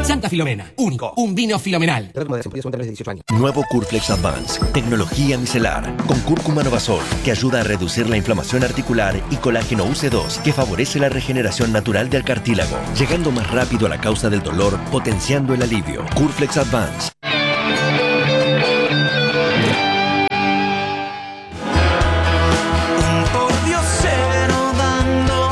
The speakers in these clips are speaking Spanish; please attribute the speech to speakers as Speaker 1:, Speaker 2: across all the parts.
Speaker 1: Santa Filomena, único, un vino filomenal.
Speaker 2: Nuevo Curflex Advance, tecnología micelar, con cúrcuma novasol, que ayuda a reducir la inflamación articular, y colágeno UC2, que favorece la regeneración natural del cartílago, llegando más rápido a la causa del dolor, potenciando el alivio. Curflex Advance.
Speaker 3: Por Diosero dando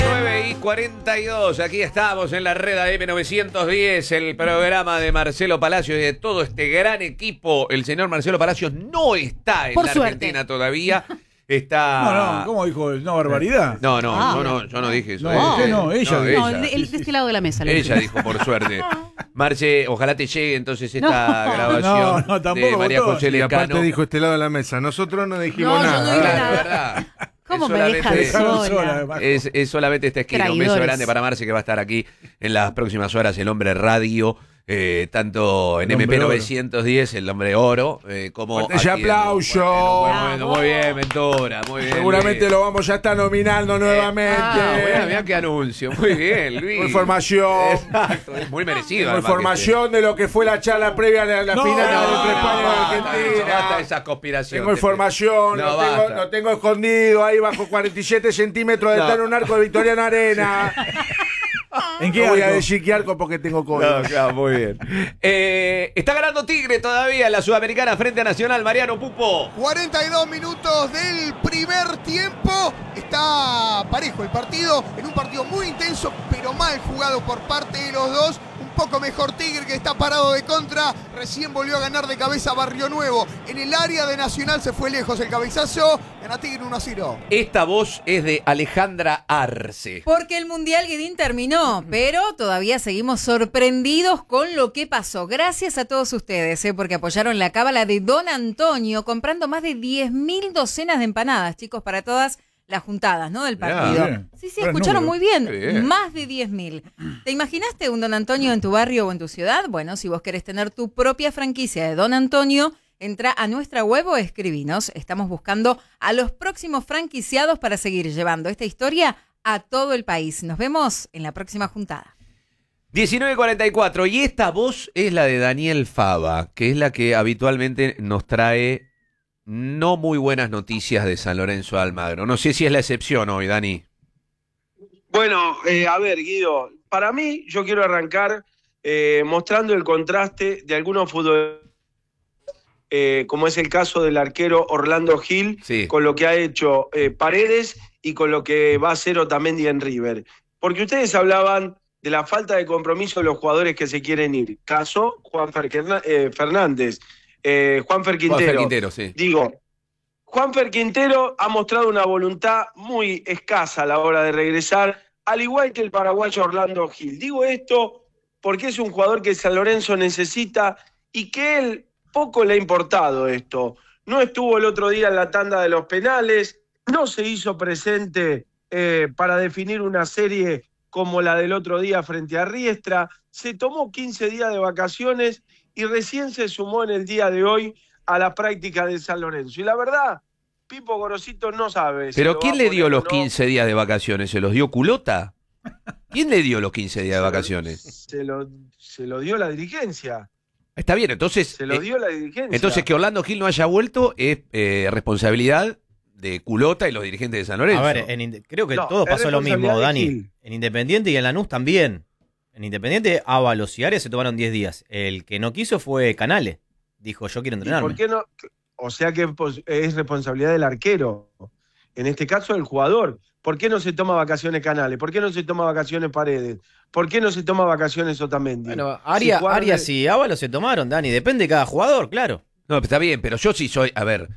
Speaker 4: 19:42, aquí estamos en la red AM910, el programa de Marcelo Palacios y de todo este gran equipo. El señor Marcelo Palacios no está en
Speaker 5: Por
Speaker 4: la
Speaker 5: suerte.
Speaker 4: Argentina todavía. Está...
Speaker 6: No, ¿cómo dijo? ¿No barbaridad?
Speaker 4: No, yo no dije eso.
Speaker 6: No, usted no, ella.
Speaker 5: No, de este lado de la mesa.
Speaker 4: Ella dijo, por suerte. Marce, ojalá te llegue entonces esta grabación
Speaker 6: No, tampoco
Speaker 4: de María
Speaker 6: votó.
Speaker 4: José
Speaker 7: Y aparte
Speaker 4: Lescano.
Speaker 7: dijo este lado de la mesa. Nosotros no dijimos
Speaker 5: No, yo
Speaker 7: nada.
Speaker 5: no dije
Speaker 4: Claro,
Speaker 5: nada.
Speaker 4: es verdad.
Speaker 5: ¿Cómo
Speaker 4: Es
Speaker 5: me
Speaker 4: solamente-
Speaker 5: dejan sola?
Speaker 6: además.
Speaker 4: Es solamente esta esquina. Un beso
Speaker 5: Traidores.
Speaker 4: grande para Marce, que va a estar aquí en las próximas horas, el hombre radio, tanto en
Speaker 6: El hombre
Speaker 4: MP910, el hombre oro, como
Speaker 7: Fuerte ese
Speaker 4: aquí en-
Speaker 7: aplauso.
Speaker 4: Bueno, muy bien, Ventura, muy bien.
Speaker 7: Seguramente
Speaker 4: Luis.
Speaker 7: lo vamos ya a estar nominando nuevamente.
Speaker 4: Mirá qué anuncio, muy bien, Luis.
Speaker 7: Información.
Speaker 4: Exacto, es muy merecido.
Speaker 7: Tengo
Speaker 4: además,
Speaker 7: información de lo que fue la charla previa a la
Speaker 6: No,
Speaker 7: final
Speaker 6: no,
Speaker 7: entre España y
Speaker 4: basta
Speaker 7: Argentina.
Speaker 4: de esa conspiración.
Speaker 7: Tengo información,
Speaker 4: No,
Speaker 7: lo
Speaker 4: basta.
Speaker 7: tengo escondido ahí bajo 47 centímetros de
Speaker 4: No.
Speaker 7: estar en un arco de Victoriana Arena.
Speaker 6: ¿En qué
Speaker 7: No voy a
Speaker 6: arco?
Speaker 7: decir qué arco porque tengo COVID.
Speaker 4: No, claro, muy bien. Está ganando Tigre todavía en la Sudamericana frente a Nacional. Mariano Pupo.
Speaker 8: 42 minutos del primer tiempo. Está parejo el partido, en un partido muy intenso, pero mal jugado por parte de los dos. Un poco mejor Tigre, que está parado de contra. Recién volvió a ganar de cabeza Barrio Nuevo. En el área de Nacional se fue lejos el cabezazo. Gana Tigre 1-0.
Speaker 4: Esta voz es de Alejandra Arce.
Speaker 5: Porque el Mundial Guedín terminó, pero todavía seguimos sorprendidos con lo que pasó. Gracias a todos ustedes, porque apoyaron la cábala de Don Antonio, comprando más de 10.000 docenas de empanadas, chicos, para todas las juntadas, ¿no? Del partido.
Speaker 6: bien.
Speaker 5: Sí,
Speaker 6: Buen
Speaker 5: escucharon
Speaker 6: número.
Speaker 5: muy bien.
Speaker 4: Qué bien.
Speaker 5: Más de 10.000. ¿Te imaginaste un Don Antonio en tu barrio o en tu ciudad? Bueno, si vos querés tener tu propia franquicia de Don Antonio, entra a nuestra web o escribinos. Estamos buscando a los próximos franquiciados para seguir llevando esta historia a todo el país. Nos vemos en la próxima juntada.
Speaker 4: 19:44. Y esta voz es la de Daniel Fava, que es la que habitualmente nos trae no muy buenas noticias de San Lorenzo de Almagro. No sé si es la excepción hoy, Dani.
Speaker 9: Bueno, a ver, Guido, para mí yo quiero arrancar mostrando el contraste de algunos futbolistas, como es el caso del arquero Orlando Gil,
Speaker 4: Sí.
Speaker 9: con lo que ha hecho Paredes y con lo que va a hacer Otamendi en River. Porque ustedes hablaban de la falta de compromiso de los jugadores que se quieren ir. Caso Juanfer Fernández, Juanfer Quintero.
Speaker 4: Quintero, sí.
Speaker 9: Digo, Juanfer Quintero ha mostrado una voluntad muy escasa a la hora de regresar, al igual que el paraguayo Orlando Gil. Digo esto porque es un jugador que San Lorenzo necesita y que él poco le ha importado esto. No estuvo el otro día en la tanda de los penales, no se hizo presente para definir una serie como la del otro día frente a Riestra, se tomó 15 días de vacaciones y recién se sumó en el día de hoy a la práctica de San Lorenzo. Y la verdad, Pipo Gorosito no sabe. si
Speaker 4: ¿Pero
Speaker 9: lo
Speaker 4: quién
Speaker 9: va a
Speaker 4: le dio
Speaker 9: poner
Speaker 4: los
Speaker 9: o no.
Speaker 4: 15 días de vacaciones? ¿Se los dio Culota? ¿Quién le dio los 15 días de vacaciones?
Speaker 9: Se lo dio la dirigencia.
Speaker 4: Está bien, entonces...
Speaker 9: Se lo dio la dirigencia.
Speaker 4: Entonces que Orlando Gil no haya vuelto es responsabilidad de Culota y los dirigentes de San Lorenzo.
Speaker 10: A ver, creo que
Speaker 9: No,
Speaker 10: todo
Speaker 9: es
Speaker 10: pasó lo mismo,
Speaker 9: responsabilidad de
Speaker 10: Dani.
Speaker 9: Gil.
Speaker 10: En Independiente y en Lanús también. En Independiente, Ábalos y Arias se tomaron 10 días. El que no quiso fue Canales. Dijo, yo quiero
Speaker 9: ¿Y
Speaker 10: entrenarme.
Speaker 9: por qué no? O sea que pues, es responsabilidad del arquero. En este caso, del jugador. ¿Por qué no se toma vacaciones Canales? ¿Por qué no se toma vacaciones Paredes? ¿Por qué no se toma vacaciones Otamendi?
Speaker 10: Bueno,
Speaker 9: Si jugaron
Speaker 10: Arias y Ábalos se tomaron, Dani. Depende de cada jugador, claro.
Speaker 4: No, está bien, pero yo sí soy... A ver,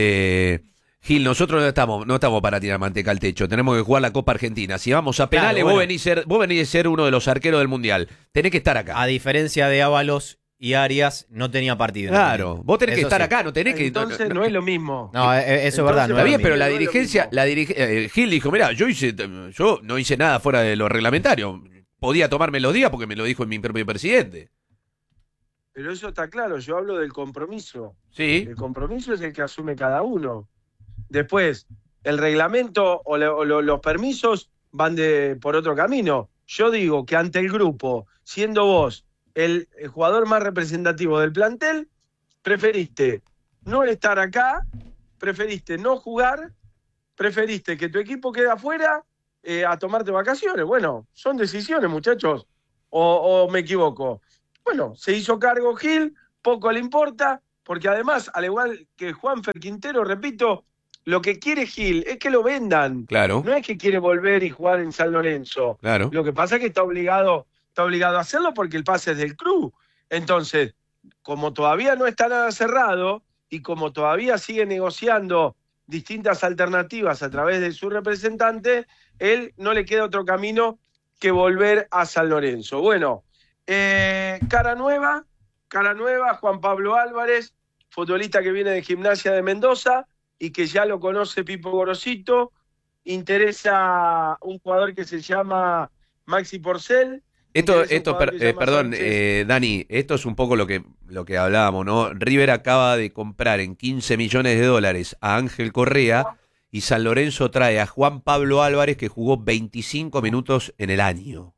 Speaker 4: Gil, nosotros no estamos para tirar manteca al techo. Tenemos que jugar la Copa Argentina. Si vamos a penales,
Speaker 10: Claro, bueno.
Speaker 4: vos venís a ser uno de los arqueros del Mundial. Tenés que estar acá.
Speaker 10: A diferencia de Ábalos y Arias, no tenía partido.
Speaker 4: Claro, vos tenés que
Speaker 10: Eso
Speaker 4: estar
Speaker 10: sí.
Speaker 4: acá, no tenés que...
Speaker 9: Entonces no es lo mismo.
Speaker 10: No, eso es verdad. No
Speaker 4: Está
Speaker 10: es
Speaker 4: bien,
Speaker 10: lo
Speaker 4: pero
Speaker 10: mismo.
Speaker 4: la
Speaker 9: no es lo
Speaker 4: dirigencia,
Speaker 9: mismo.
Speaker 4: Gil dijo, mirá, yo no hice nada fuera de lo reglamentario. Podía tomarme los días porque me lo dijo mi propio presidente.
Speaker 9: Pero eso está claro, yo hablo del compromiso.
Speaker 4: Sí.
Speaker 9: El compromiso es el que asume cada uno. Después, el reglamento o los permisos van por otro camino. Yo digo que ante el grupo, siendo vos el jugador más representativo del plantel, preferiste no estar acá, preferiste no jugar, preferiste que tu equipo quede afuera a tomarte vacaciones. Bueno, son decisiones, muchachos, o me equivoco. Bueno, se hizo cargo Gil, poco le importa, porque además, al igual que Juanfer Quintero, repito, lo que quiere Gil es que lo vendan.
Speaker 4: Claro.
Speaker 9: No es que quiere volver y jugar en San Lorenzo.
Speaker 4: Claro.
Speaker 9: Lo que pasa es que está obligado a hacerlo porque el pase es del club. Entonces, como todavía no está nada cerrado y como todavía sigue negociando distintas alternativas a través de su representante, él no le queda otro camino que volver a San Lorenzo. Bueno, cara nueva, Juan Pablo Álvarez, futbolista que viene de Gimnasia de Mendoza y que ya lo conoce Pipo Gorosito. Interesa un jugador que se llama Maxi Porcel.
Speaker 4: Perdón, Dani, esto es un poco lo que hablábamos, ¿no? River acaba de comprar en $15 millones a Ángel Correa y San Lorenzo trae a Juan Pablo Álvarez, que jugó 25 minutos en el año.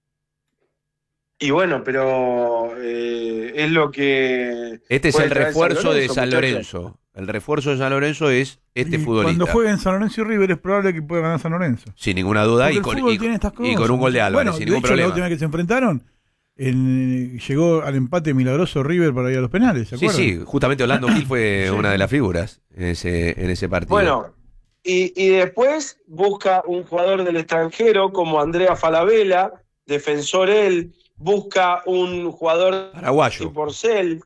Speaker 9: Y bueno, pero es lo que...
Speaker 4: Este es el refuerzo de San Lorenzo. El refuerzo de San Lorenzo es este futbolista.
Speaker 6: Cuando jueguen San Lorenzo y River es probable que pueda ganar San Lorenzo.
Speaker 4: Sin ninguna duda, y con un gol de Álvarez, sin ningún problema.
Speaker 6: La última vez que se enfrentaron, llegó al empate milagroso River para ir a los penales, ¿se acuerdan?
Speaker 4: Sí, justamente Orlando Gil fue una de las figuras en ese partido.
Speaker 9: Bueno, y después busca un jugador del extranjero como Andrea Falabella, defensor él, busca un jugador
Speaker 4: paraguayo,
Speaker 9: Porcel.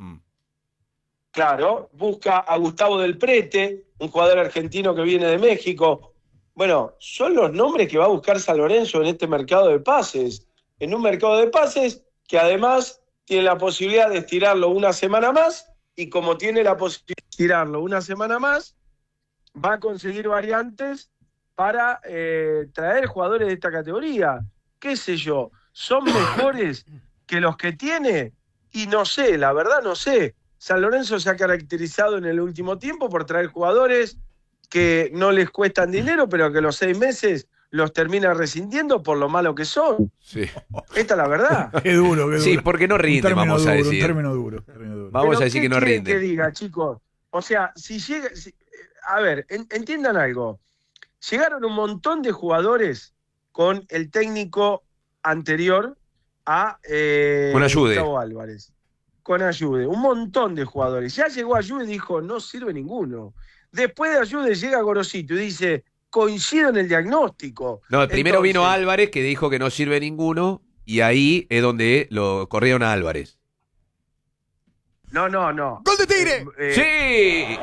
Speaker 9: Claro, busca a Gustavo Del Prete, un jugador argentino que viene de México. Bueno, son los nombres que va a buscar San Lorenzo en este mercado de pases. En un mercado de pases que además tiene la posibilidad de estirarlo una semana más, y como tiene la posibilidad de estirarlo una semana más, va a conseguir variantes para traer jugadores de esta categoría. ¿Qué sé yo? ¿Son mejores que los que tiene? Y no sé, la verdad no sé. San Lorenzo se ha caracterizado en el último tiempo por traer jugadores que no les cuestan dinero, pero que los 6 meses los termina rescindiendo por lo malo que son.
Speaker 4: Sí.
Speaker 9: Esta es la verdad.
Speaker 6: Qué duro.
Speaker 4: Sí, porque no rinde, vamos a decir.
Speaker 6: Un término duro.
Speaker 4: Vamos a decir que no rinde.
Speaker 9: ¿Qué diga, chicos? O sea, si llega... a ver, entiendan algo. Llegaron un montón de jugadores con el técnico anterior a Gustavo Álvarez. Con Ayude, un montón de jugadores. Ya llegó Ayude y dijo, no sirve ninguno. Después de Ayude llega Gorosito y dice, coincido en el diagnóstico.
Speaker 4: No, primero vino Álvarez, que dijo que no sirve ninguno, y ahí es donde lo corrieron a Álvarez.
Speaker 9: No.
Speaker 8: ¡Gol de Tigre!
Speaker 4: ¡Sí!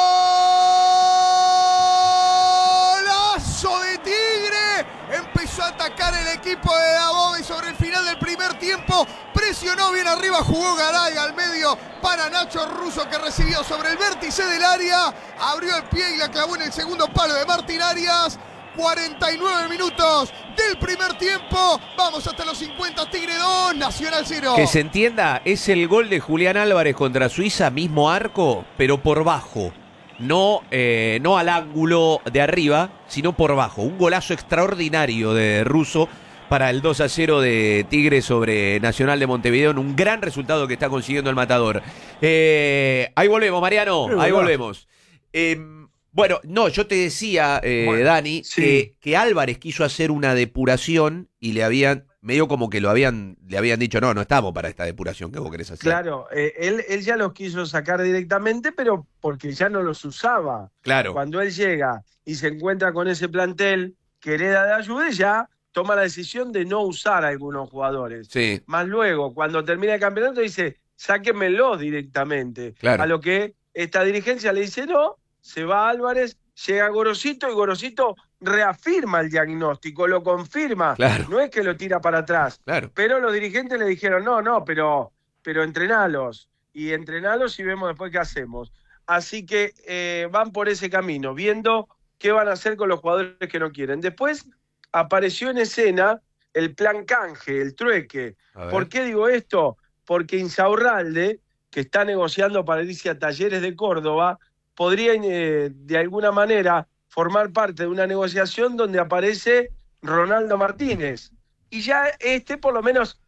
Speaker 8: ¡Golazo de Tigre! Empezó a atacar el equipo de Dabove sobre el final del primer tiempo. Presionó bien arriba, jugó Garay al medio para Nacho Russo, que recibió sobre el vértice del área. Abrió el pie y la clavó en el segundo palo de Martín Arias. 49 minutos del primer tiempo. Vamos hasta los 50. Tigre 2, Nacional 0.
Speaker 4: Que se entienda, es el gol de Julián Álvarez contra Suiza, mismo arco, pero por bajo. No al ángulo de arriba, sino por bajo. Un golazo extraordinario de Russo para el 2-0 de Tigre sobre Nacional de Montevideo, en un gran resultado que está consiguiendo el Matador. Ahí volvemos, Mariano, ahí volvemos. Bueno, no, yo te decía, Dani, sí, que Álvarez quiso hacer una depuración y le habían, medio como que le habían dicho, no estamos para esta depuración que vos querés hacer.
Speaker 9: Claro, él ya los quiso sacar directamente, pero porque ya no los usaba.
Speaker 4: Claro.
Speaker 9: Cuando él llega y se encuentra con ese plantel que hereda de Ayude, ya toma la decisión de no usar a algunos jugadores.
Speaker 4: Sí.
Speaker 9: Más luego, cuando termina el campeonato, dice, sáquenmelos directamente.
Speaker 4: Claro.
Speaker 9: A lo que esta dirigencia le dice no, se va Álvarez, llega Gorosito y Gorosito reafirma el diagnóstico, lo confirma.
Speaker 4: Claro.
Speaker 9: No es que lo tira para atrás.
Speaker 4: Claro.
Speaker 9: Pero los dirigentes le dijeron, no, pero entrenalos. Y entrenalos y vemos después qué hacemos. Así que van por ese camino, viendo qué van a hacer con los jugadores que no quieren. Después apareció en escena el plan canje, el trueque. ¿Por qué digo esto? Porque Insaurralde, que está negociando para irse a Talleres de Córdoba, podría de alguna manera formar parte de una negociación donde aparece Ronaldo Martínez. Y ya por lo menos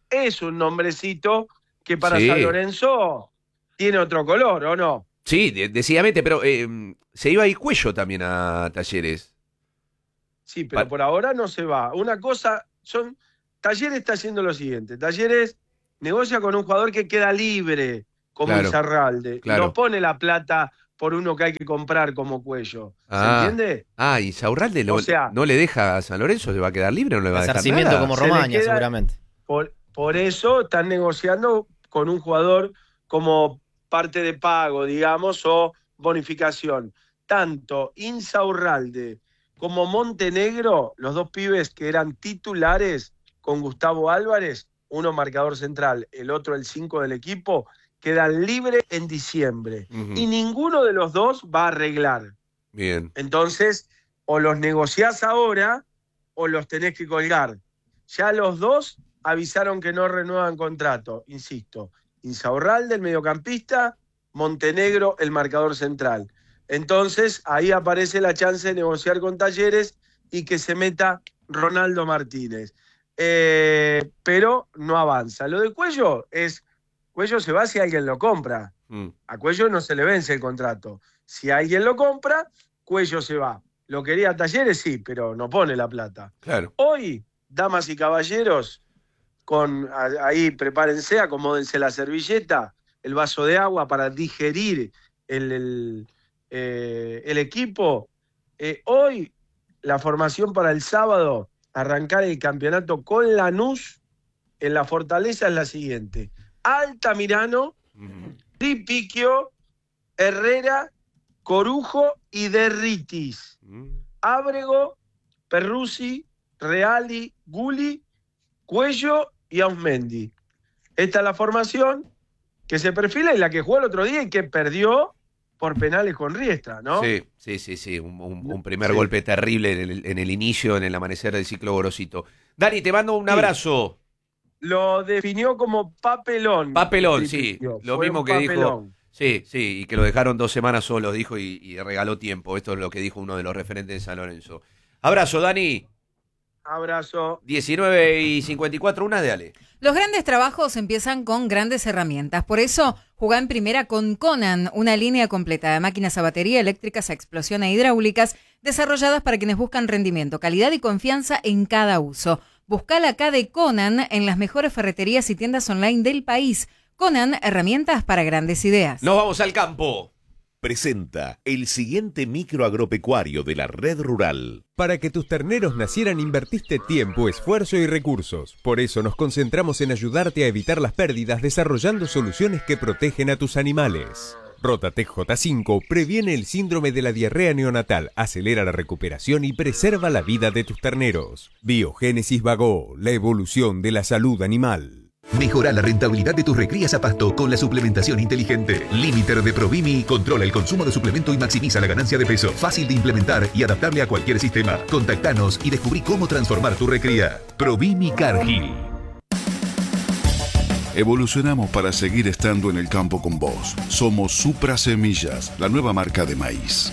Speaker 9: es un nombrecito que para
Speaker 4: Sí.
Speaker 9: San Lorenzo tiene otro color, ¿o no?
Speaker 4: Sí, decididamente, pero se iba a ir Cuello también a Talleres.
Speaker 9: Sí, pero por ahora no se va. Una cosa, Talleres está haciendo lo siguiente. Talleres negocia con un jugador que queda libre, como
Speaker 4: Claro,
Speaker 9: Insaurralde.
Speaker 4: claro.
Speaker 9: No pone la plata por uno que hay que comprar como Cuello. ¿Se entiende?
Speaker 4: Y Insaurralde
Speaker 9: O sea,
Speaker 4: no le deja a San Lorenzo, ¿se va a quedar libre o no le va a dejar
Speaker 10: Resarcimiento
Speaker 4: nada?
Speaker 10: como
Speaker 9: Se le
Speaker 10: Romaña,
Speaker 9: queda-
Speaker 10: seguramente.
Speaker 9: Por eso están negociando con un jugador como parte de pago, digamos, o bonificación. Tanto Insaurralde como Montenegro, los dos pibes que eran titulares con Gustavo Álvarez, uno marcador central, el otro el 5 del equipo, quedan libres en diciembre.
Speaker 4: Ujú.
Speaker 9: Y ninguno de los dos va a arreglar.
Speaker 4: Bien.
Speaker 9: Entonces, o los negociás ahora o los tenés que colgar. Ya los dos avisaron que no renuevan contrato, insisto. Insaurralde, el mediocampista, Montenegro, el marcador central. Entonces, ahí aparece la chance de negociar con Talleres y que se meta Ronaldo Martínez. Pero no avanza. Lo de Cuello se va si alguien lo compra. A Cuello no se le vence el contrato. Si alguien lo compra, Cuello se va. Lo quería Talleres, sí, pero no pone la plata.
Speaker 4: Claro.
Speaker 9: Hoy, damas y caballeros, ahí prepárense, acomódense la servilleta, el vaso de agua para digerir el equipo. Hoy, la formación para el sábado, arrancar el campeonato con Lanús en la Fortaleza es la siguiente: Altamirano, Tripiquio, Herrera, Corujo y Derritis. Ábrego, Perruzzi, Reali, Guli, Cuello y Ausmendi. Esta es la formación que se perfila y la que jugó el otro día y que perdió por penales con Riestra, ¿no?
Speaker 4: Sí. Un primer golpe terrible en el inicio, en el amanecer del ciclo Gorosito. Dani, te mando un abrazo.
Speaker 9: Lo definió como papelón.
Speaker 4: Papelón, sí.
Speaker 9: Tripiquio.
Speaker 4: Lo
Speaker 9: Fue
Speaker 4: mismo
Speaker 9: un
Speaker 4: que dijo.
Speaker 9: papelón.
Speaker 4: Sí, y que lo dejaron 2 semanas solos, dijo, y regaló tiempo. Esto es lo que dijo uno de los referentes de San Lorenzo. Abrazo, Dani.
Speaker 9: Abrazo.
Speaker 4: 19:54, una de Ale.
Speaker 5: Los grandes trabajos empiezan con grandes herramientas. Por eso, jugá en primera con Conan, una línea completa de máquinas a batería, eléctricas, a explosión e hidráulicas, desarrolladas para quienes buscan rendimiento, calidad y confianza en cada uso. Buscá la K de Conan en las mejores ferreterías y tiendas online del país. Conan, herramientas para grandes ideas.
Speaker 4: Nos vamos al campo.
Speaker 11: Presenta el siguiente micro agropecuario de la Red Rural.
Speaker 12: Para que tus terneros nacieran invertiste tiempo, esfuerzo y recursos. Por eso nos concentramos en ayudarte a evitar las pérdidas desarrollando soluciones que protegen a tus animales. Rotatec J5 previene el síndrome de la diarrea neonatal, acelera la recuperación y preserva la vida de tus terneros. Biogénesis Vago, la evolución de la salud animal.
Speaker 13: Mejora la rentabilidad de tus recrías a pasto con la suplementación inteligente. Limiter de Provimi controla el consumo de suplemento y maximiza la ganancia de peso. Fácil de implementar y adaptable a cualquier sistema. Contactanos y descubrí cómo transformar tu recría. Provimi Cargill.
Speaker 14: Evolucionamos para seguir estando en el campo con vos. Somos Supra Semillas, la nueva marca de maíz.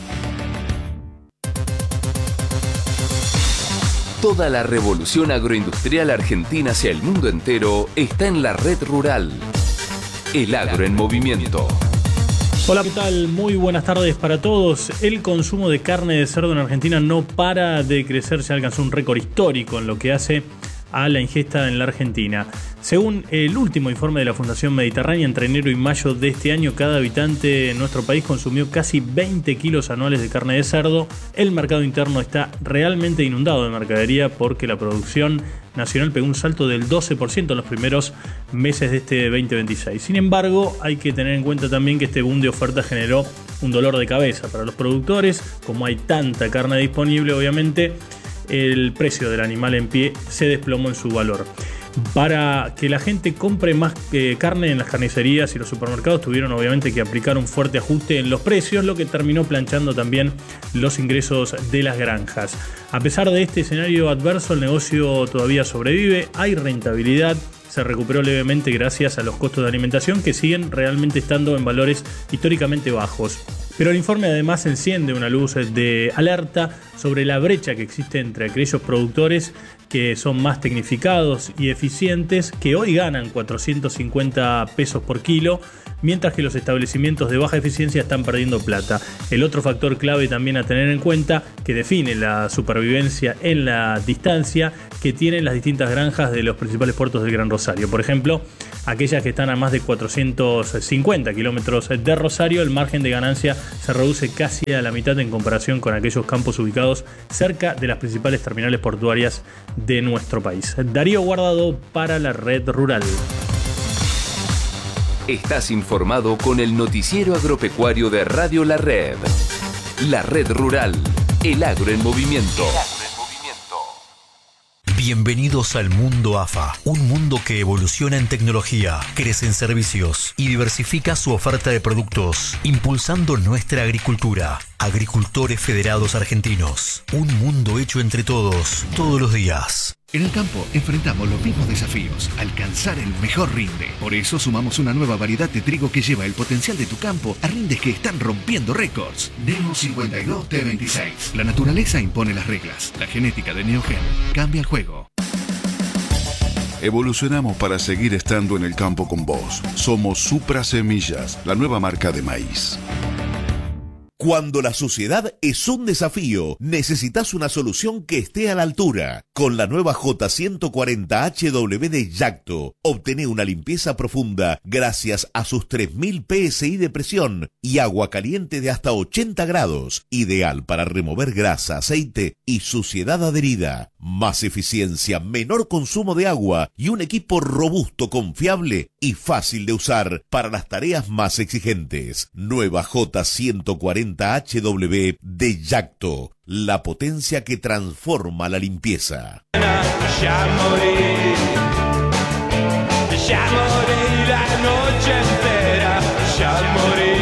Speaker 15: Toda la revolución agroindustrial argentina hacia el mundo entero está en la Red Rural. El agro en movimiento.
Speaker 16: Hola, ¿qué tal? Muy buenas tardes para todos. El consumo de carne de cerdo en Argentina no para de crecer, se alcanzó un récord histórico en lo que hace a la ingesta en la Argentina. Según el último informe de la Fundación Mediterránea, entre enero y mayo de este año, cada habitante en nuestro país consumió casi 20 kilos anuales de carne de cerdo. El mercado interno está realmente inundado de mercadería porque la producción nacional pegó un salto del 12% en los primeros meses de este 2026. Sin embargo, hay que tener en cuenta también que este boom de oferta generó un dolor de cabeza para los productores. Como hay tanta carne disponible, obviamente, el precio del animal en pie se desplomó en su valor. Para que la gente compre más carne en las carnicerías y los supermercados, tuvieron obviamente que aplicar un fuerte ajuste en los precios, lo que terminó planchando también los ingresos de las granjas. A pesar de este escenario adverso, el negocio todavía sobrevive, hay rentabilidad, se recuperó levemente gracias a los costos de alimentación que siguen realmente estando en valores históricamente bajos. Pero el informe además enciende una luz de alerta sobre la brecha que existe entre aquellos productores que son más tecnificados y eficientes, que hoy ganan 450 pesos por kilo, mientras que los establecimientos de baja eficiencia están perdiendo plata. El otro factor clave también a tener en cuenta, que define la supervivencia en la distancia que tienen las distintas granjas de los principales puertos del Gran Rosario. Por ejemplo, aquellas que están a más de 450 kilómetros de Rosario, el margen de ganancia se reduce casi a la mitad en comparación con aquellos campos ubicados cerca de las principales terminales portuarias de nuestro país. Darío Guardado para la Red Rural.
Speaker 15: Estás informado con el noticiero agropecuario de Radio La Red. La Red Rural, el agro en movimiento.
Speaker 17: Bienvenidos al mundo AFA, un mundo que evoluciona en tecnología, crece en servicios y diversifica su oferta de productos, impulsando nuestra agricultura. Agricultores Federados Argentinos, un mundo hecho entre todos, todos los días.
Speaker 18: En el campo enfrentamos los mismos desafíos, alcanzar el mejor rinde. Por eso sumamos una nueva variedad de trigo que lleva el potencial de tu campo a rindes que están rompiendo récords. Neo 52 T26. La naturaleza impone las reglas. La genética de Neogen cambia el juego.
Speaker 14: Evolucionamos para seguir estando en el campo con vos. Somos Supra Semillas, la nueva marca de maíz.
Speaker 11: Cuando la suciedad es un desafío, necesitas una solución que esté a la altura. Con la nueva J140HW de Yacto, obtené una limpieza profunda gracias a sus 3000 PSI de presión y agua caliente de hasta 80 grados, ideal para remover grasa, aceite y suciedad adherida. Más eficiencia, menor consumo de agua y un equipo robusto, confiable y fácil de usar para las tareas más exigentes. Nueva J140HW de Yacto, la potencia que transforma la limpieza.
Speaker 3: Ya morí la noche entera, ya morí.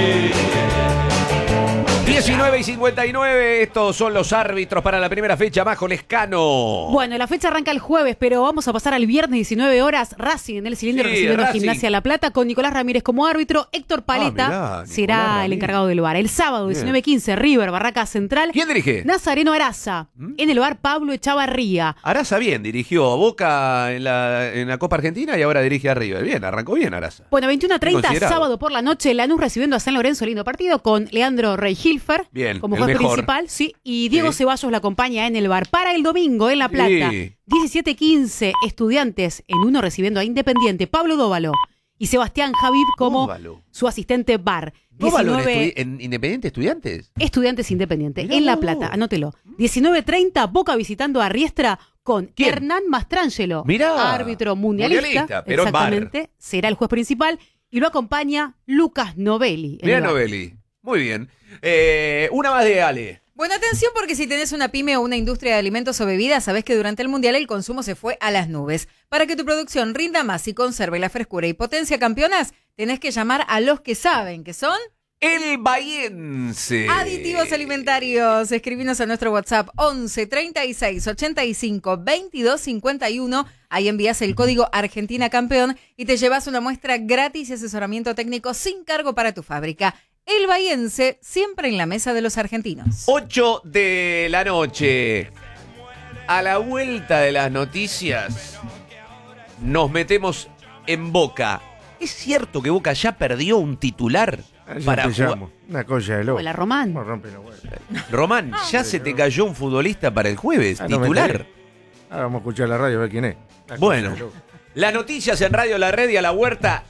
Speaker 4: 19:59, estos son los árbitros para la primera fecha. Majo Lescano.
Speaker 19: Bueno, la fecha arranca el jueves, pero vamos a pasar al viernes 19 horas. Racing en el cilindro recibiendo a Gimnasia La Plata con Nicolás Ramírez como árbitro. Héctor Paleta será el encargado del VAR. El sábado 19:15, River, Barraca Central.
Speaker 4: ¿Quién dirige?
Speaker 19: Nazareno Araza. En el VAR, Pablo Echavarría.
Speaker 4: Araza bien, dirigió a Boca en la Copa Argentina y ahora dirige a River. Bien, arrancó bien Araza.
Speaker 19: Bueno, 21:30, sábado por la noche, Lanús recibiendo a San Lorenzo, lindo partido, con Leandro Rey-Hilfer como juez principal, sí, y Diego Ceballos la acompaña en el VAR. Para el domingo en La Plata, 17:15, Estudiantes en uno recibiendo a Independiente, Pablo Dóvalo y Sebastián Javib como su asistente VAR.
Speaker 4: ¿Dóvalo en Independiente Estudiantes?
Speaker 19: Estudiantes Independiente, en La Plata, anótelo. 19:30, Boca visitando a Riestra con Hernán Mastrangelo, árbitro mundialista,
Speaker 4: pero
Speaker 19: exactamente, será el juez principal y lo acompaña Lucas Novelli.
Speaker 4: Mira Novelli, muy bien. Una más de Ale.
Speaker 5: Bueno, atención porque si tenés una pyme o una industria de alimentos o bebidas, sabés que durante el Mundial el consumo se fue a las nubes. Para que tu producción rinda más y conserve la frescura y potencia campeonas, tenés que llamar a los que saben, que son...
Speaker 4: El Bahiense.
Speaker 5: Aditivos alimentarios. Escribinos a nuestro WhatsApp 11 36 85 22 51. Ahí envías el código Argentina Campeón y te llevas una muestra gratis y asesoramiento técnico sin cargo para tu fábrica. El Bahiense, siempre en la mesa de los argentinos.
Speaker 4: 8 de la noche. A la vuelta de las noticias, nos metemos en Boca. ¿Es cierto que Boca ya perdió un titular para jugar?
Speaker 7: Una cosa de loco.
Speaker 19: Hola, Román.
Speaker 4: Román, ya se te cayó un futbolista para el jueves, titular.
Speaker 7: Ahora vamos a escuchar la radio a ver quién es.
Speaker 4: Bueno, las noticias en Radio La Red y a la vuelta.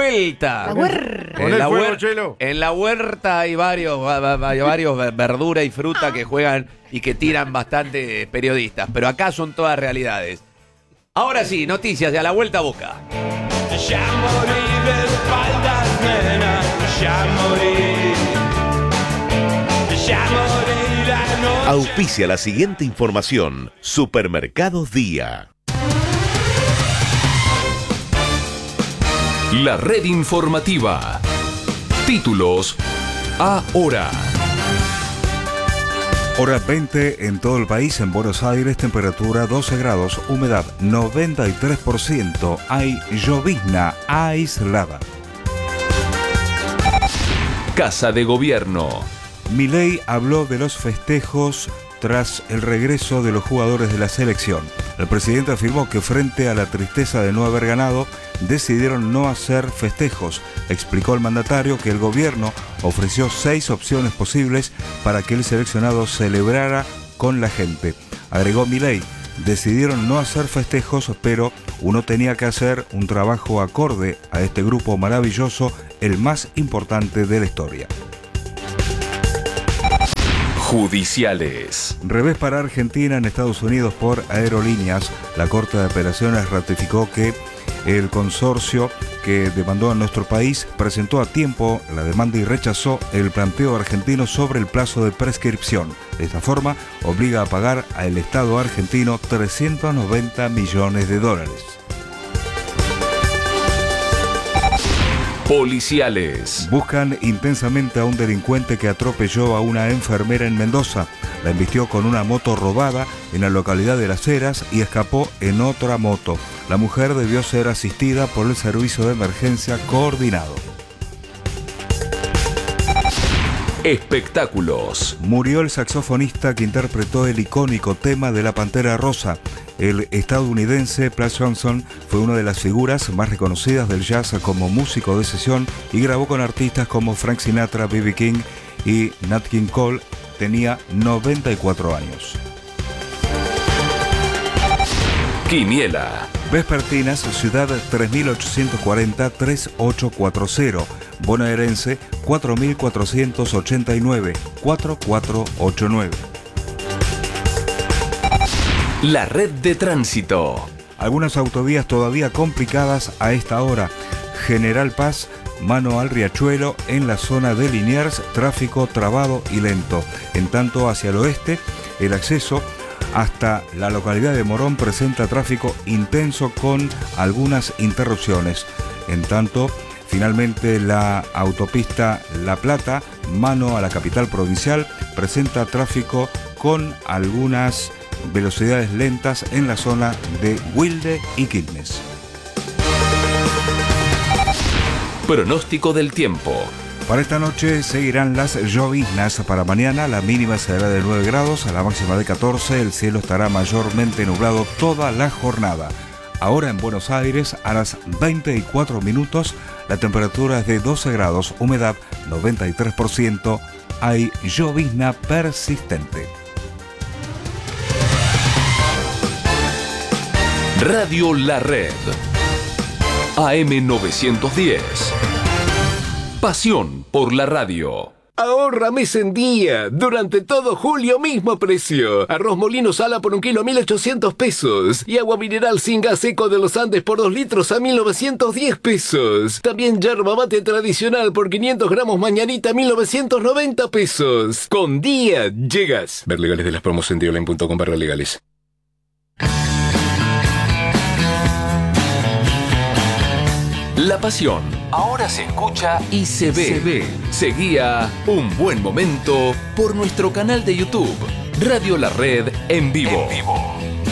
Speaker 4: En la huerta hay varios verdura y fruta que juegan y que tiran bastante periodistas, pero acá son todas realidades. Ahora sí, noticias de a la vuelta Boca.
Speaker 3: Ya morí de espaldas, nena, ya morí. Ya morí la noche.
Speaker 11: Auspicia la siguiente información. Supermercados Día.
Speaker 15: La red informativa. Títulos ahora.
Speaker 20: Hora 20 en todo el país. En Buenos Aires, temperatura 12 grados, humedad 93%. Hay llovizna aislada.
Speaker 15: Casa de Gobierno.
Speaker 20: Milei habló de los festejos tras el regreso de los jugadores de la selección. El presidente afirmó que frente a la tristeza de no haber ganado, decidieron no hacer festejos. Explicó el mandatario que el gobierno ofreció 6 opciones posibles para que el seleccionado celebrara con la gente. Agregó Milei, decidieron no hacer festejos, pero uno tenía que hacer un trabajo acorde a este grupo maravilloso, el más importante de la historia.
Speaker 15: Judiciales.
Speaker 20: Revés para Argentina en Estados Unidos por Aerolíneas. La Corte de Apelaciones ratificó que el consorcio que demandó a nuestro país presentó a tiempo la demanda y rechazó el planteo argentino sobre el plazo de prescripción. De esta forma, obliga a pagar al Estado argentino $390 millones.
Speaker 15: Policiales.
Speaker 20: Buscan intensamente a un delincuente que atropelló a una enfermera en Mendoza. La embistió con una moto robada en la localidad de Las Heras y escapó en otra moto. La mujer debió ser asistida por el servicio de emergencia coordinado.
Speaker 15: Espectáculos.
Speaker 20: Murió el saxofonista que interpretó el icónico tema de la Pantera Rosa. El estadounidense Plas Johnson fue una de las figuras más reconocidas del jazz como músico de sesión y grabó con artistas como Frank Sinatra, B.B. King y Nat King Cole. Tenía 94 años.
Speaker 15: Quiniela.
Speaker 20: Vespertinas, Ciudad 3840-3840. Bonaerense 4489-4489.
Speaker 15: La red de tránsito.
Speaker 20: Algunas autovías todavía complicadas a esta hora. General Paz, mano al Riachuelo, en la zona de Liniers, tráfico trabado y lento. En tanto, hacia el oeste, el acceso hasta la localidad de Morón presenta tráfico intenso con algunas interrupciones. En tanto, finalmente la autopista La Plata, mano a la capital provincial, presenta tráfico con algunas velocidades lentas en la zona de Wilde y Quilmes.
Speaker 15: Pronóstico del tiempo.
Speaker 20: Para esta noche seguirán las lloviznas. Para mañana la mínima será de 9 grados, a la máxima de 14. El cielo estará mayormente nublado toda la jornada. Ahora en Buenos Aires, a las 24 minutos, la temperatura es de 12 grados, humedad 93%, hay llovizna persistente.
Speaker 15: Radio La Red. AM 910. Pasión por la radio.
Speaker 21: Ahorra mes en día. Durante todo julio mismo precio. Arroz Molino Sala por 1 kilo 1.800 pesos. Y agua mineral sin gas seco de los Andes por 2 litros a 1.910 pesos. También yerba mate tradicional por 500 gramos mañanita a 1.990 pesos. Con día llegas. Ver legales de las promos en dioline.com/legales.
Speaker 15: La pasión ahora se escucha y se ve. Seguía Un Buen Momento por nuestro canal de YouTube, Radio La Red en vivo.